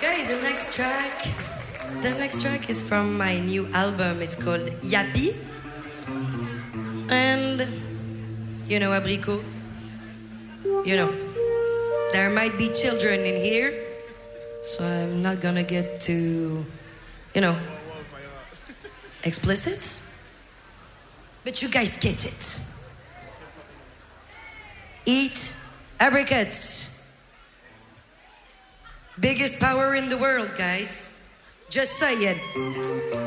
Okay, the next track is from my new album. It's called Yappy. And, you know, Abricot, you know, there might be children in here, so I'm not gonna get too, you know, explicit. But you guys get it. Eat apricots. Biggest power in the world, guys. Just saying.